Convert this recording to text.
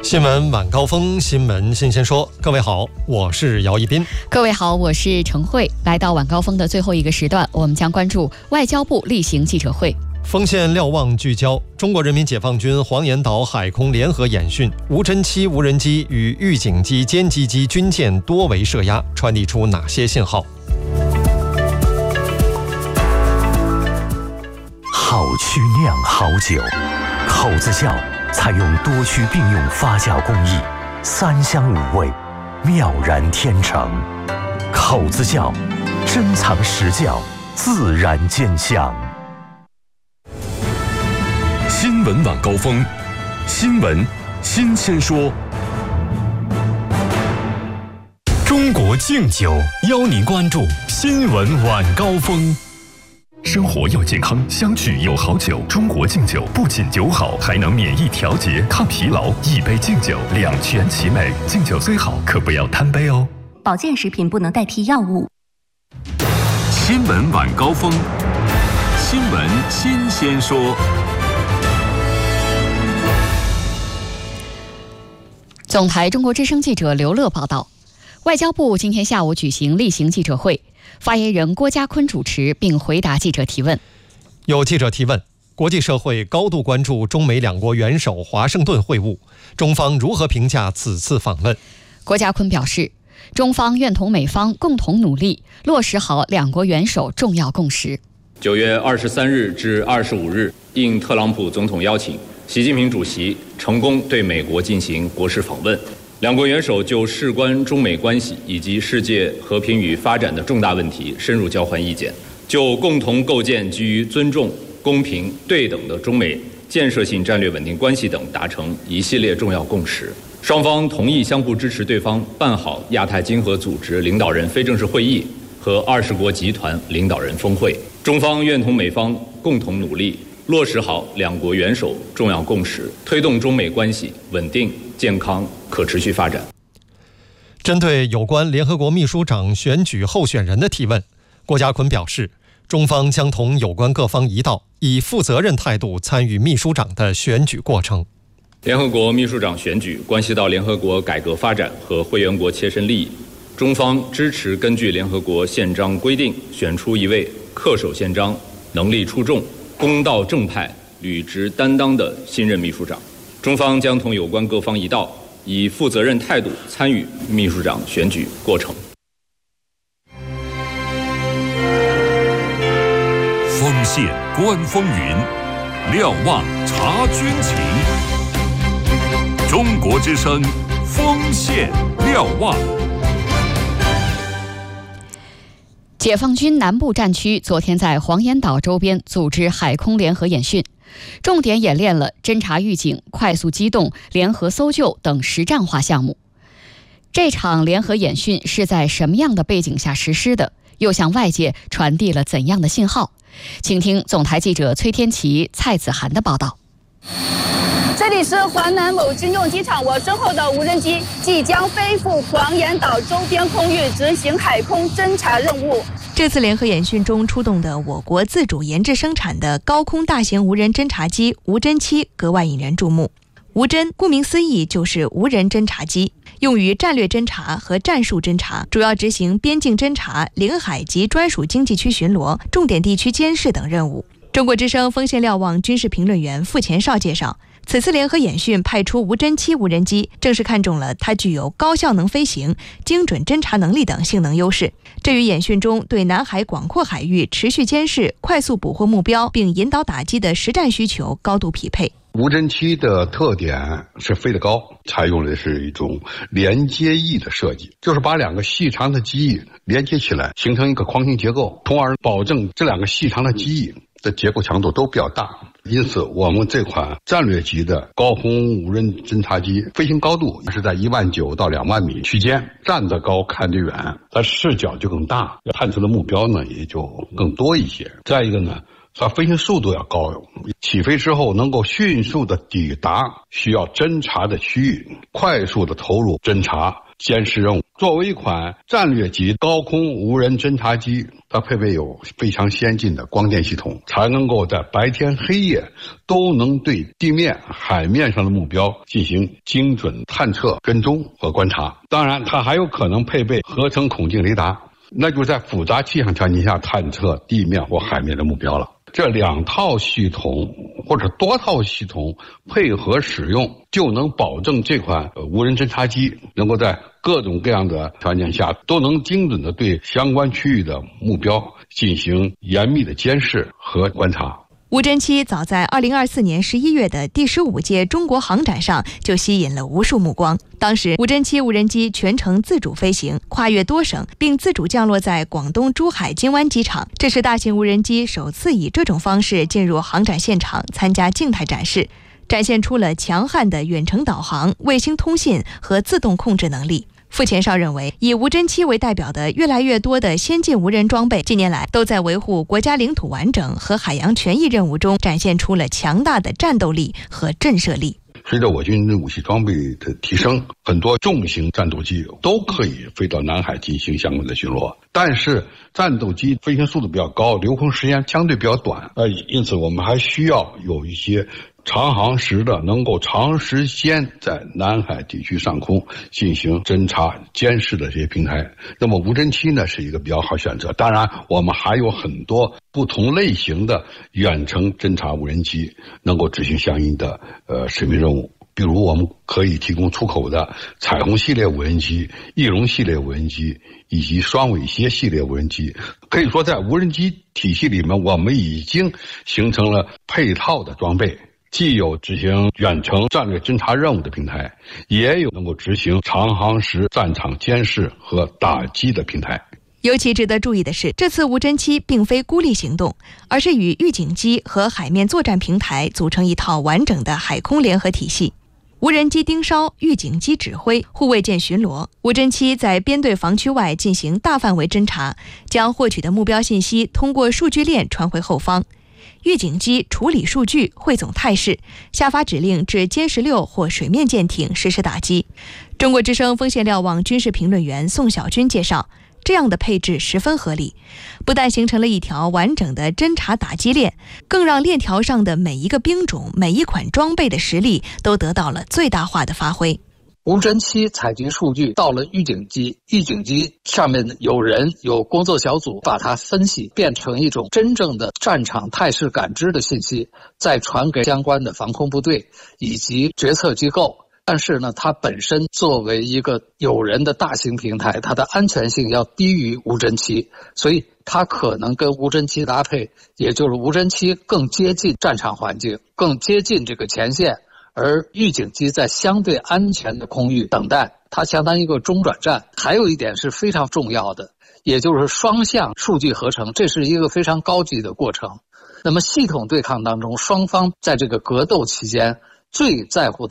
新闻晚高峰，新闻新鲜说。各位好，我是姚一斌。 各位好，我是程慧。来到晚高峰的最后一个时段，我们将关注外交部例行记者会。 锋线瞭望聚焦：中国人民解放军黄岩岛海空联合演训，无侦七无人机与预警机、歼击机军舰多维射压，传递出哪些信号？ 好曲酿好酒，口子窖采用多区并用发酵工艺，3香5味，妙然天成。口子窖，珍藏实窖，自然见香。 新闻晚高峰，新闻新鲜说。中国敬酒邀您关注新闻晚高峰。生活要健康，相聚有好酒。中国敬酒不仅酒好，还能免疫调节、抗疲劳。一杯敬酒，两全其美。敬酒虽好，可不要贪杯哦。 保健食品不能代替药物。 新闻晚高峰，新闻新鲜说。 总台中国之声记者刘乐报道，外交部今天下午举行例行记者会，发言人郭家坤主持并回答记者提问。 有记者提问，国际社会高度关注中美两国元首华盛顿会晤，中方如何评价此次访问？ 郭家坤表示，中方愿同美方共同努力，落实好两国元首重要共识。 9月23日至25日，应特朗普总统邀请，习近平主席成功对美国进行国事访问，两国元首就事关中美关系以及世界和平与发展的重大问题深入交换意见，就共同构建基于尊重、公平、对等的中美建设性战略稳定关系等达成一系列重要共识。双方同意相互支持对方办好亚太经合组织领导人非正式会议和20国集团领导人峰会。中方愿同美方共同努力，落实好两国元首重要共识，推动中美关系稳定、健康、可持续发展。 针对有关联合国秘书长选举候选人的提问，郭家坤表示，中方将同有关各方一道，以负责任态度参与秘书长的选举过程。 联合国秘书长选举关系到联合国改革发展和会员国切身利益，中方支持根据联合国宪章规定选出一位恪守宪章、能力出众、公道正派、履职担当的新任秘书长。中方将同有关各方一道，以负责任态度参与秘书长选举过程。 锋线观风云，瞭望察军情。中国之声，锋线瞭望。 解放军南部战区昨天在黄岩岛周边组织海空联合演训，重点演练了侦察预警、快速机动、联合搜救等实战化项目。这场联合演训是在什么样的背景下实施的？又向外界传递了怎样的信号？请听总台记者崔天琪、蔡子涵的报道。 这里是华南某军用机场，我身后的无人机即将飞赴黄岩岛周边空域执行海空侦察任务。 这次联合演训中出动的我国自主研制生产的高空大型无人侦察机无侦7格外引人注目。无侦顾名思义就是无人侦察机，用于战略侦察和战术侦察，主要执行边境侦察、领海及专属经济区巡逻、重点地区监视等任务。中国之声锋线瞭望军事评论员傅前绍介绍，此次联合演训派出无侦7无人机，正是看中了它具有高效能飞行、精准侦察能力等性能优势，这与演训中对南海广阔海域持续监视、快速捕获目标并引导打击的实战需求高度匹配。 无侦7的特点是飞得高，采用的是一种连接翼的设计，就是把两个细长的机翼连接起来，形成一个框形结构，从而保证这两个细长的机翼的结构强度都比较大。因此我们这款战略级的高空无人侦察机飞行高度是在19000到2万米区间，站得高看得远，它视角就更大，探测的目标呢也就更多一些。再一个呢，它飞行速度要高，起飞之后能够迅速的抵达需要侦察的区域，快速的投入侦察， 监视任务。作为一款战略级高空无人侦察机，它配备有非常先进的光电系统，才能够在白天黑夜都能对地面、海面上的目标进行精准探测、跟踪和观察。当然，它还有可能配备合成孔径雷达，那就在复杂气象条件下探测地面或海面的目标了。这2套系统或者多套系统配合使用，就能保证这款无人侦察机能够在各种各样的条件下都能精准地对相关区域的目标进行严密的监视和观察。 无侦七早在2024年11月的第15届中国航展上就吸引了无数目光。当时无侦七无人机全程自主飞行，跨越多省，并自主降落在广东珠海金湾机场。这是大型无人机首次以这种方式进入航展现场参加静态展示，展现出了强悍的远程导航、卫星通信和自动控制能力。傅前绍认为，以无侦七为代表的越来越多的先进无人装备，近年来都在维护国家领土完整和海洋权益任务中展现出了强大的战斗力和震慑力。 随着我军武器装备的提升，很多重型战斗机都可以飞到南海进行相关的巡逻。但是战斗机飞行速度比较高，留空时间相对比较短，因此我们还需要有一些长航时的能够长时间在南海地区上空进行侦察监视的这些平台。那么无侦七呢是一个比较好选择。当然我们还有很多不同类型的远程侦察无人机能够执行相应的使命任务。比如我们可以提供出口的彩虹系列无人机、翼龙系列无人机以及双尾蝎系列无人机。可以说在无人机体系里面，我们已经形成了配套的装备，既有执行远程战略侦察任务的平台，也有能够执行长航时战场监视和打击的平台。 尤其值得注意的是，这次无侦七并非孤立行动，而是与预警机和海面作战平台组成一套完整的海空联合体系。无人机盯梢，预警机指挥，护卫舰巡逻。无侦七在编队防区外进行大范围侦察，将获取的目标信息通过数据链传回后方。预警机处理数据，汇总态势，下发指令至歼16或水面舰艇实施打击。中国之声锋线瞭望军事评论员宋小军介绍，这样的配置十分合理，不但形成了一条完整的侦察打击链，更让链条上的每一个兵种、每一款装备的实力都得到了最大化的发挥。 无侦七采集数据到了预警机，预警机上面有人有工作小组把它分析变成一种真正的战场态势感知的信息，再传给相关的防空部队以及决策机构。但是呢，它本身作为一个有人的大型平台，它的安全性要低于无侦七，所以它可能跟无侦七搭配，也就是无侦七更接近战场环境，更接近这个前线，而预警机在相对安全的空域等待，它相当于一个中转站。还有一点是非常重要的，也就是双向数据合成，这是一个非常高级的过程。那么系统对抗当中，双方在这个格斗期间最在乎